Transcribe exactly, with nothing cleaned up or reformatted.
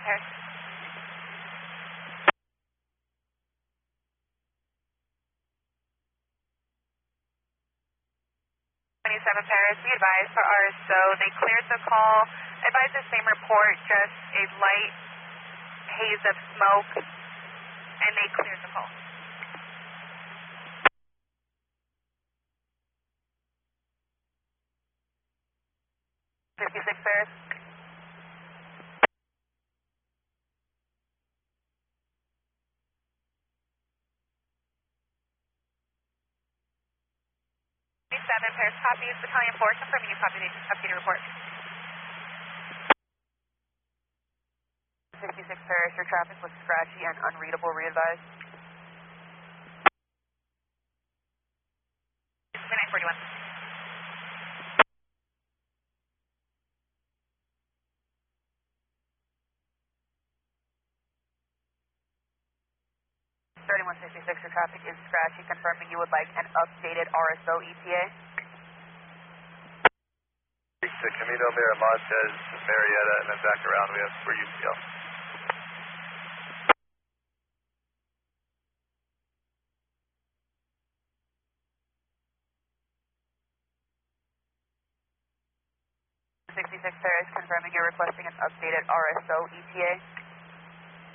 Paris. twenty-seven Paris, we advise for R S O, they cleared the call. Advise the same report, just a light haze of smoke, and they cleared the call. fifty-six Paris. twenty-seven Paris, copy. Is Battalion four confirming you copy the updated report? fifty-six Paris, your traffic was scratchy and unreadable, re-advised. nine forty-one. thirty-one fifty-six, your traffic is scratchy, confirming you would like an updated R S O E T A. To Camino, Miramontes, Marietta, and then back around we have for U C L. sixty-six Paris, confirming you're requesting an updated R S O E T A.